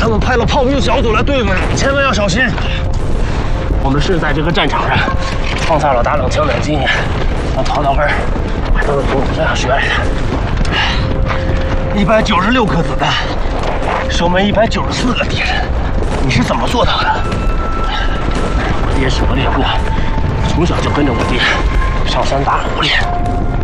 们派了炮兵小组来对付你，千万要小心。我们是在这个战场上创造了打冷枪战经验，从头到根都是从你身上学来的。196颗子弹，守门194个敌人，你是怎么做到的？我爹是个猎户，从小就跟着我爹上山打虎猎。